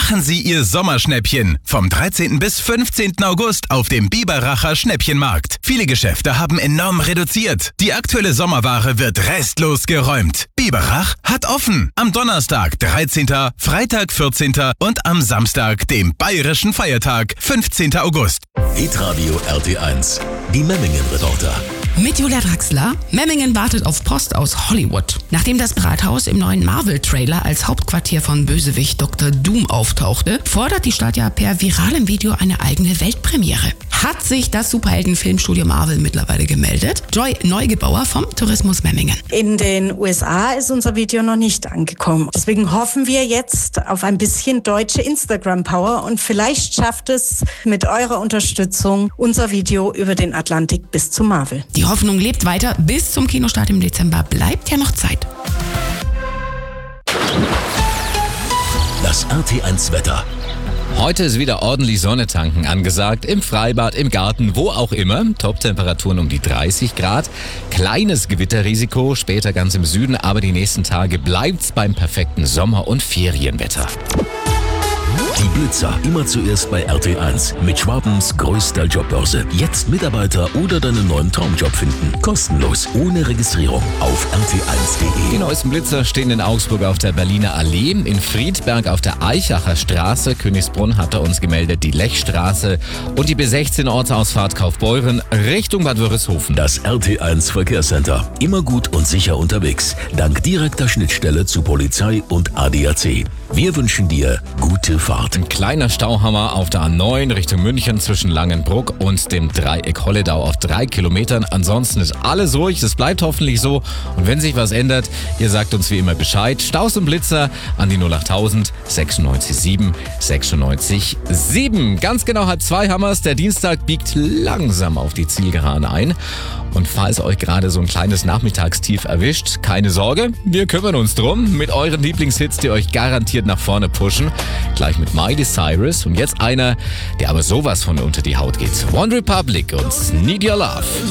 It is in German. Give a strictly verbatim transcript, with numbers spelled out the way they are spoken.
Machen Sie Ihr Sommerschnäppchen vom dreizehnten bis fünfzehnten August auf dem Biberacher Schnäppchenmarkt. Viele Geschäfte haben enorm reduziert. Die aktuelle Sommerware wird restlos geräumt. Biberach hat offen. Am Donnerstag, dreizehnten, Freitag, vierzehnten und am Samstag, dem bayerischen Feiertag, fünfzehnten August. Hitradio R T eins, die Memmingen-Reporter. Mit Julia Draxler. Memmingen wartet auf Post aus Hollywood. Nachdem das Rathaus im neuen Marvel-Trailer als Hauptquartier von Bösewicht Doktor Doom auftauchte, fordert die Stadt ja per viralem Video eine eigene Weltpremiere. Hat sich das Superhelden-Filmstudio Marvel mittlerweile gemeldet? Joy Neugebauer vom Tourismus Memmingen. In den U S A ist unser Video noch nicht angekommen. Deswegen hoffen wir jetzt auf ein bisschen deutsche Instagram-Power und vielleicht schafft es mit eurer Unterstützung unser Video über den Atlantik bis zu Marvel. Die Hoffnung lebt weiter. Bis zum Kinostart im Dezember bleibt ja noch Zeit. Das R T eins Wetter. Heute ist wieder ordentlich Sonne tanken angesagt. Im Freibad, im Garten, wo auch immer. Top-Temperaturen um die dreißig Grad. Kleines Gewitterrisiko, später ganz im Süden. Aber die nächsten Tage bleibt's beim perfekten Sommer- und Ferienwetter. Die Blitzer, immer zuerst bei R T eins. Mit Schwabens größter Jobbörse. Jetzt Mitarbeiter oder deinen neuen Traumjob finden. Kostenlos, ohne Registrierung. Auf r t eins punkt Die d e. neuesten Blitzer stehen in Augsburg auf der Berliner Allee, in Friedberg auf der Eichacher Straße, Königsbrunn hat er uns gemeldet, die Lechstraße und die B sechzehn Ortsausfahrt Kaufbeuren Richtung Bad Wörishofen. Das R T eins Verkehrscenter. Immer gut und sicher unterwegs. Dank direkter Schnittstelle zu Polizei und A D A C. Wir wünschen dir gute Fahrt. Ein kleiner Stauhammer auf der A neun Richtung München zwischen Langenbruck und dem Dreieck Holledau auf drei Kilometern. Ansonsten ist alles ruhig, es bleibt hoffentlich so. Und wenn sich was ändert, ihr sagt uns wie immer Bescheid. Staus und Blitzer an die null achttausend sechsundneunzig sieben sechsundneunzig sieben. Ganz genau halb zwei Hammers. Der Dienstag biegt langsam auf die Zielgeraden ein. Und falls euch gerade so ein kleines Nachmittagstief erwischt, keine Sorge, wir kümmern uns drum mit euren Lieblingshits, die euch garantiert nach vorne pushen. Gleich mit Miley Cyrus und jetzt einer, der aber sowas von unter die Haut geht. One Republic und Need Your Love.